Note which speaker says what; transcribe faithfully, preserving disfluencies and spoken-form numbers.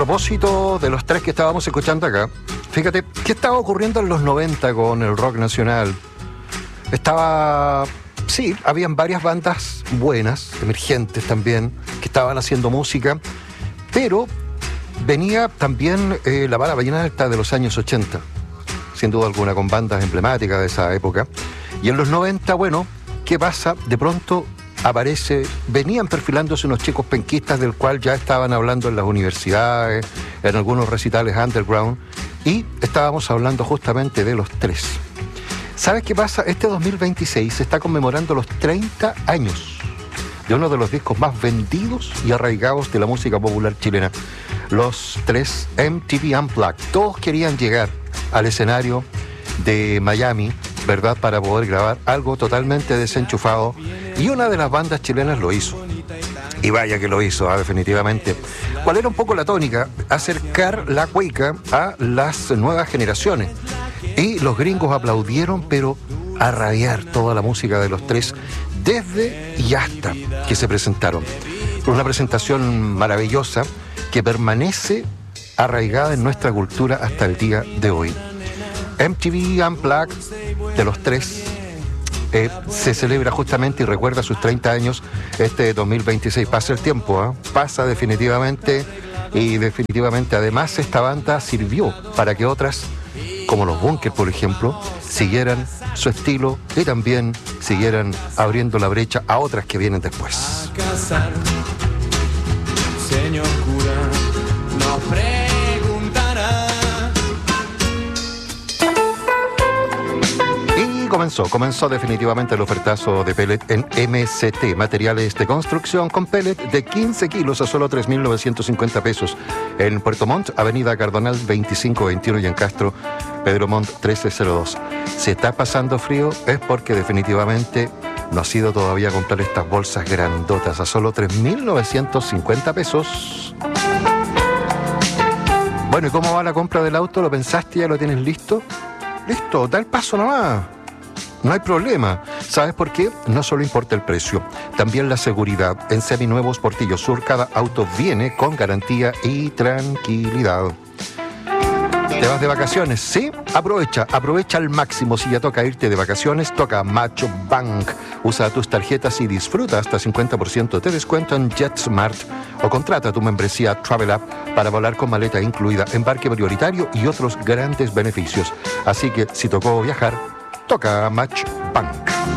Speaker 1: propósito de los tres que estábamos escuchando acá, fíjate, ¿qué estaba ocurriendo en los noventa con el rock nacional? Estaba... Sí, habían varias bandas buenas, emergentes también, que estaban haciendo música, pero venía también eh, la bala vallenata de los años ochenta, sin duda alguna, con bandas emblemáticas de esa época. Y en los noventa, bueno, ¿qué pasa? De pronto aparece, venían perfilándose unos chicos penquistas del cual ya estaban hablando en las universidades, en algunos recitales underground, y estábamos hablando justamente de los tres. ¿Sabes qué pasa? Este dos mil veintiséis se está conmemorando los treinta años de uno de los discos más vendidos y arraigados de la música popular chilena. Los tres M T V Unplugged. Todos querían llegar al escenario de Miami, ¿verdad?, para poder grabar algo totalmente desenchufado, y una de las bandas chilenas lo hizo. Y vaya que lo hizo, ¿eh? Definitivamente. ¿Cuál era un poco la tónica? Acercar la cueca a las nuevas generaciones. Y los gringos aplaudieron, pero a rabiar toda la música de los tres, desde y hasta que se presentaron. Una presentación maravillosa que permanece arraigada en nuestra cultura hasta el día de hoy. M T V Unplugged de los tres eh, se celebra justamente y recuerda sus treinta años este dos mil veintiséis. Pasa el tiempo, ¿eh? Pasa definitivamente, y definitivamente además esta banda sirvió para que otras, como los Bunkers, por ejemplo, siguieran su estilo y también siguieran abriendo la brecha a otras que vienen después.
Speaker 2: Señor cura, no preguntará.
Speaker 1: Y comenzó, comenzó definitivamente el ofertazo de pellet en M C T, materiales de construcción con pellet de quince kilos a solo tres mil novecientos cincuenta pesos. En Puerto Montt, Avenida Cardonal veinticinco veintiuno, y en Castro, Pedro Montt trece cero dos. Si está pasando frío es porque definitivamente no ha sido todavía comprar estas bolsas grandotas a solo tres mil novecientos cincuenta pesos. Bueno, ¿y cómo va la compra del auto? ¿Lo pensaste? ¿Ya lo tienes listo? Listo, da el paso nomás. No hay problema. ¿Sabes por qué? No solo importa el precio, también la seguridad. En Seminuevos Portillo Sur, cada auto viene con garantía y tranquilidad. ¿Te vas de vacaciones? ¿Sí? Aprovecha, aprovecha al máximo. Si ya toca irte de vacaciones, toca Macho Bank. Usa tus tarjetas y disfruta hasta cincuenta por ciento de descuento en JetSmart, o contrata tu membresía Travel App para volar con maleta incluida, embarque prioritario y otros grandes beneficios. Así que si tocó viajar, toca Match Bank.